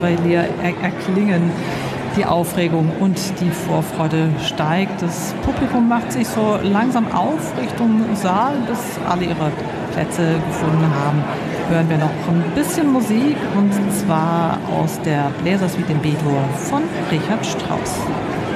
bei dir erklingen. Die Aufregung und die Vorfreude steigt. Das Publikum macht sich so langsam auf Richtung Saal, bis alle ihre Plätze gefunden haben. Hören wir noch ein bisschen Musik und zwar aus der Bläsersuite in B-Dur von Richard Strauss.